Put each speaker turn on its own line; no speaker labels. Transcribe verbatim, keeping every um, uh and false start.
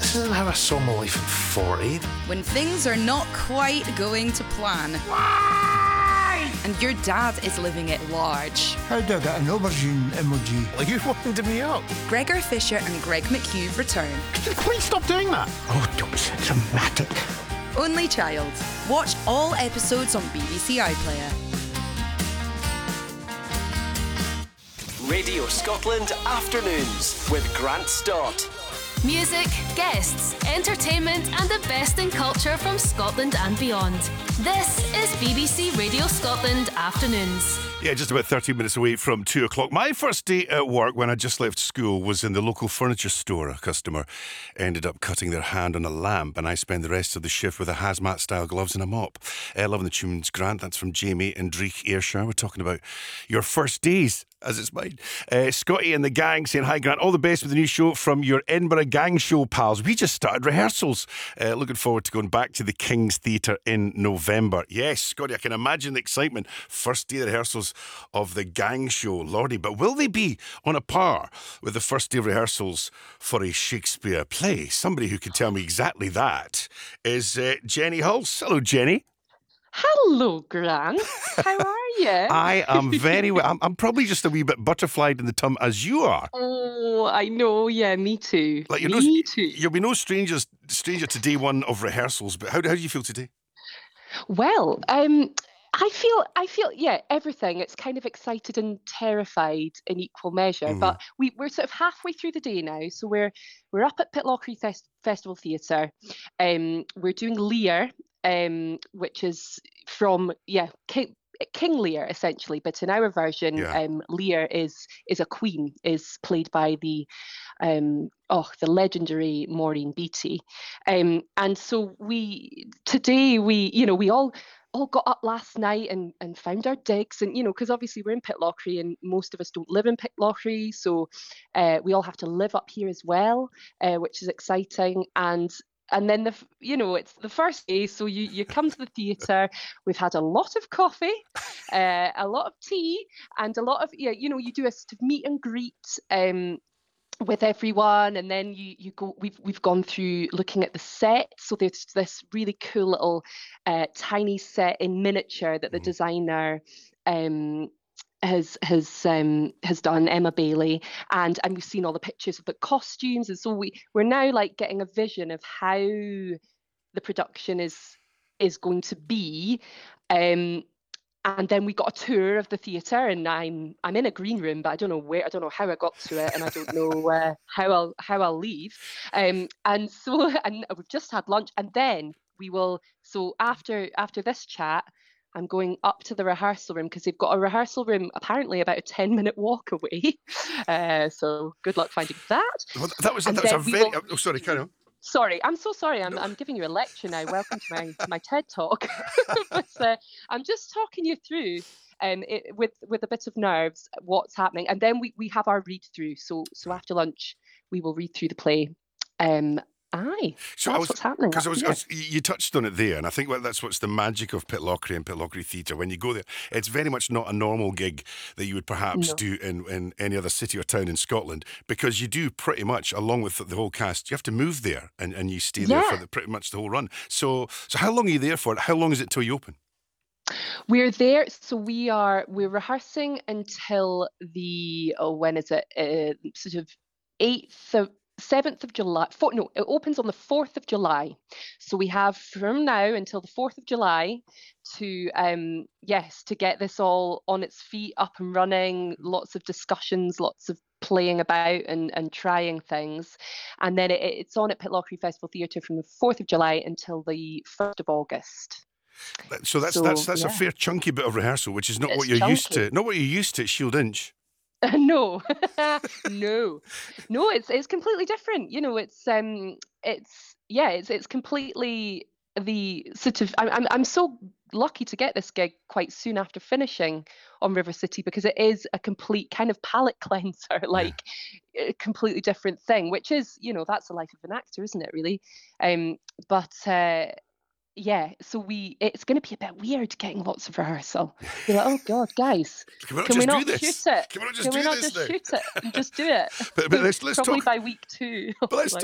This isn't how I saw my life at forty.
When things are not quite going to plan.
Why?
And your dad is living it large.
How do I get an aubergine emoji?
Are you winding me up?
Gregor Fisher and Greg McHugh return.
Could you please stop doing that?
Oh, don't be so dramatic.
Only Child. Watch all episodes on B B C iPlayer.
Radio Scotland Afternoons with Grant Stott.
Music, guests, entertainment and the best in culture from Scotland and beyond. This is B B C Radio Scotland Afternoons.
Yeah, just about thirteen minutes away from two o'clock. My first day at work when I just left school was in the local furniture store. A customer ended up cutting their hand on a lamp, and I spent the rest of the shift with a hazmat-style gloves and a mop. Uh, loving the tunes, Grant. That's from Jamie and Dreich Ayrshire. We're talking about your first days, as it's mine. Uh, Scotty and the gang saying, hi, Grant. All the best with the new show from your Edinburgh gang show pals. We just started rehearsals. Uh, looking forward to going back to the King's Theatre in November. Yes, Scotty, I can imagine the excitement. First day of rehearsals of the gang show, Lordy. But will they be on a par with the first day of rehearsals for a Shakespeare play? Somebody who can tell me exactly that is uh, Jenny Hulse. Hello, Jenny.
Hello, Grant. How are you?
I am very well. I'm, I'm probably just a wee bit butterflied in the tum as you are.
Oh, I know. Yeah, me too.
Like you're
me
no,
too.
You'll be no strangers, stranger to day one of rehearsals. But how, how do you feel today?
Well, um, I feel, I feel, yeah, everything. It's kind of excited and terrified in equal measure.
Mm-hmm.
But we, we're sort of halfway through the day now, so we're we're up at Pitlochry Fest- Festival Theatre. Um, we're doing Lear, um, which is from yeah King, King Lear essentially, but in our version,
Yeah.
um, Lear is is a queen, is played by the um, oh the legendary Maureen Beattie, um, and so we today we you know we all. all got up last night and, and found our digs, and you know because obviously we're in Pitlochry and most of us don't live in Pitlochry, so uh, we all have to live up here as well, uh, which is exciting. and and then the f- you know it's the first day, so you you come to the theatre. We've had a lot of coffee, uh, a lot of tea, and a lot of yeah you know you do a sort of meet and greet um with everyone, and then you you go we've we've gone through looking at the set. So there's this really cool little uh, tiny set in miniature that the designer um has has um has done, Emma Bailey, and and we've seen all the pictures of the costumes, and so we we're now like getting a vision of how the production is is going to be. um And then we got a tour of the theatre, and I'm I'm in a green room, but I don't know where, I don't know how I got to it, and I don't know uh, how I'll how I'll leave. Um, and so and we've just had lunch, and then we will. So after after this chat, I'm going up to the rehearsal room because they've got a rehearsal room apparently about a ten minute walk away. Uh, so good luck finding that.
Well, that was
And
that was a
then we
very.
will-
Oh, sorry, carry on.
Sorry, I'm so sorry. I'm I'm giving you a lecture now. Welcome to my to my TED talk. But uh, I'm just talking you through, um, it, with with a bit of nerves, what's happening, and then we, we have our read through. So so after lunch, we will read through the play. Um, aye,
So
that's
I was
what's happening.
because I
up
was, I
here.
was you touched on it there, and I think what that's what's the magic of Pitlochry and Pitlochry Theatre. When you go there, it's very much not a normal gig that you would perhaps
No.
do in, in any other city or town in Scotland, because you do pretty much, along with the, the whole cast, you have to move there, and, and you stay there
Yeah.
for the, pretty much the whole run. So so how long are you there for? How long is it till you open?
We're there, so we are we're rehearsing until the oh when is it uh, sort of eighth of seventh of July. Four, no, it opens on the fourth of July. So we have from now until the fourth of July to um yes to get this all on its feet, up and running. Lots of discussions, lots of playing about and and trying things, and then it, it's on at Pitlochry Festival Theatre from the fourth of July until the first of August.
That- So that's
So,
that's that's a
yeah.
fair chunky bit of rehearsal, which is not
It's
what you're used
chunky.
to. Not what you're used to at Shield Inch.
No, no, no. It's it's completely different. You know, it's um, it's yeah, it's it's completely the sort of. I'm I'm I'm so lucky to get this gig quite soon after finishing on River City, because it is a complete kind of palate cleanser, like a completely different thing. Which is, you know, that's the life of an actor, isn't it? Really, um, but. Uh, yeah, so we it's going to be a bit weird getting lots of rehearsal. You're like, oh God, guys,
Can we not
can we
just
not
do this?
shoot it?
Can we not just
Can
do
we not
this
just
now?
shoot it and just do it?
But, but let's let's
Probably
talk.
by week two.
But let's
like,